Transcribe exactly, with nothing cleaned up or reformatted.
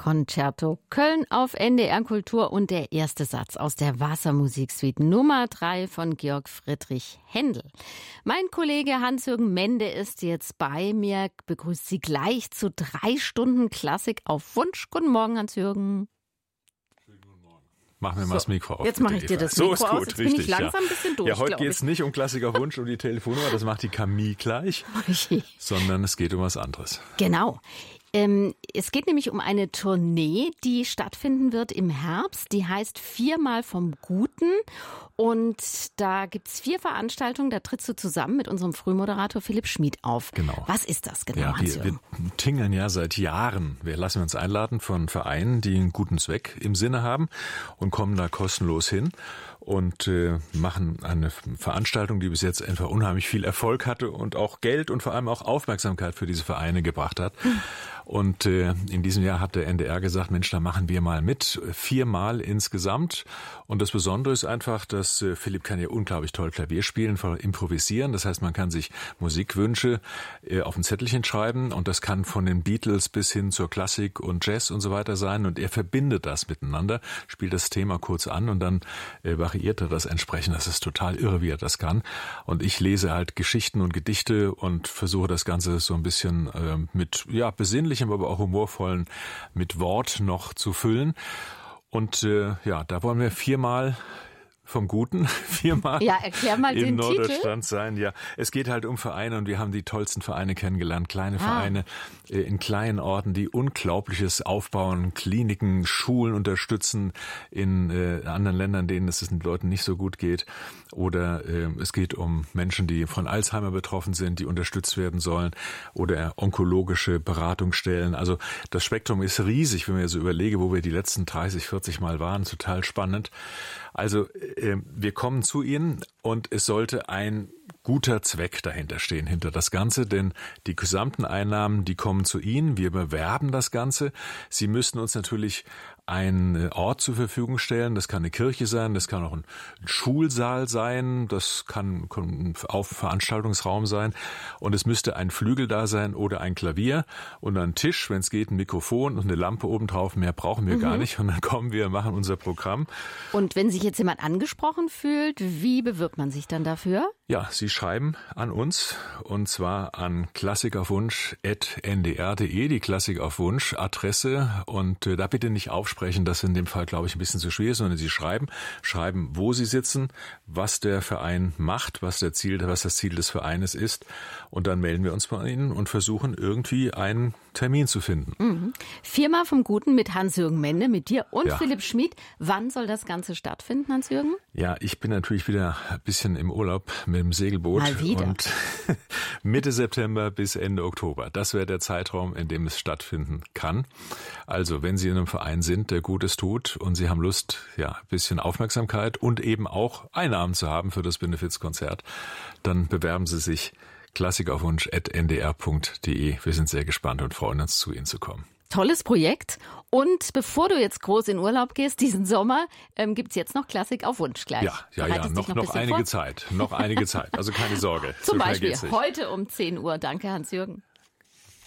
Concerto Köln auf N D R Kultur und der erste Satz aus der Wassermusiksuite Nummer drei von Georg Friedrich Händel. Mein Kollege Hans-Jürgen Mende ist jetzt bei mir, begrüßt Sie gleich zu drei Stunden Klassik auf Wunsch. Guten Morgen, Hans-Jürgen. Mach mir mal das Mikro auf. Jetzt mache ich dir das Mikro so ist aus. gut, Jetzt richtig, bin ich langsam ja. ein bisschen durch, Ja, heute geht es nicht um Klassik auf Wunsch, um die Telefonnummer, das macht die Camille gleich, sondern es geht um was anderes. Genau. Ähm, es geht nämlich um eine Tournee, die stattfinden wird im Herbst. Die heißt Viermal vom Guten. Und da gibt's vier Veranstaltungen. Da trittst du zusammen mit unserem Frühmoderator Philipp Schmid auf. Genau. Was ist das genau? Ja, wir, wir tingeln ja seit Jahren. Wir lassen uns einladen von Vereinen, die einen guten Zweck im Sinne haben und kommen da kostenlos hin und äh, machen eine Veranstaltung, die bis jetzt einfach unheimlich viel Erfolg hatte und auch Geld und vor allem auch Aufmerksamkeit für diese Vereine gebracht hat. Und äh, in diesem Jahr hat der N D R gesagt, Mensch, da machen wir mal mit, viermal insgesamt. Und das Besondere ist einfach, dass äh, Philipp kann ja unglaublich toll Klavier spielen, improvisieren. Das heißt, man kann sich Musikwünsche äh, auf ein Zettelchen schreiben und das kann von den Beatles bis hin zur Klassik und Jazz und so weiter sein. Und er verbindet das miteinander, spielt das Thema kurz an und dann äh, variiert er das entsprechend. Das ist total irre, wie er das kann. Und ich lese halt Geschichten und Gedichte und versuche das Ganze so ein bisschen äh, mit ja besinnlich, aber auch humorvollen mit Wort noch zu füllen. Und äh, ja, da wollen wir viermal vom Guten, viermal ja, erklär mal im den Norddeutschland Titel. sein. Ja, es geht halt um Vereine und wir haben die tollsten Vereine kennengelernt. Kleine ah. Vereine äh, in kleinen Orten, die Unglaubliches aufbauen, Kliniken, Schulen unterstützen in äh, anderen Ländern, denen es den Leuten nicht so gut geht. Oder äh, es geht um Menschen, die von Alzheimer betroffen sind, die unterstützt werden sollen. Oder onkologische Beratungsstellen. Also das Spektrum ist riesig, wenn man so überlege, wo wir die letzten dreißig, vierzig Mal waren. Total spannend. Also äh, wir kommen zu Ihnen und es sollte ein guter Zweck dahinter stehen, hinter das Ganze, denn die gesamten Einnahmen, die kommen zu Ihnen. Wir bewerben das Ganze. Sie müssen uns natürlich einen Ort zur Verfügung stellen. Das kann eine Kirche sein, das kann auch ein Schulsaal sein, das kann ein Veranstaltungsraum sein und es müsste ein Flügel da sein oder ein Klavier und ein Tisch, wenn es geht, ein Mikrofon und eine Lampe obendrauf. Mehr brauchen wir mhm. gar nicht und dann kommen wir, machen unser Programm. Und wenn sich jetzt jemand angesprochen fühlt, wie bewirbt man sich dann dafür? Ja, Sie schreiben an uns und zwar an klassikaufwunsch at n d r punkt d e, die Klassik auf Wunsch Adresse und äh, da bitte nicht aufsprechen, das ist in dem Fall, glaube ich, ein bisschen zu schwierig, sondern Sie schreiben, schreiben, wo Sie sitzen, was der Verein macht, was der Ziel, was das Ziel des Vereines ist und dann melden wir uns bei Ihnen und versuchen irgendwie einen Termin zu finden. Mhm. Viermal vom Guten mit Hans-Jürgen Mende, mit dir und ja. Philipp Schmid. Wann soll das Ganze stattfinden, Hans-Jürgen? Ja, ich bin natürlich wieder ein bisschen im Urlaub mit dem Segelboot. Mal wieder. Und Mitte September bis Ende Oktober. Das wäre der Zeitraum, in dem es stattfinden kann. Also, wenn Sie in einem Verein sind, der Gutes tut und Sie haben Lust, ja, ein bisschen Aufmerksamkeit und eben auch Einnahmen zu haben für das Benefizkonzert, dann bewerben Sie sich klassikaufwunsch at n d r punkt d e. Wir sind sehr gespannt und freuen uns, zu Ihnen zu kommen. Tolles Projekt. Und bevor du jetzt groß in Urlaub gehst, diesen Sommer, ähm, gibt's jetzt noch Klassik auf Wunsch gleich. Ja, ja, ja, noch, noch, noch einige vor? Zeit. Noch einige Zeit. Also keine Sorge. Zum so Beispiel heute um zehn Uhr. Danke, Hans-Jürgen.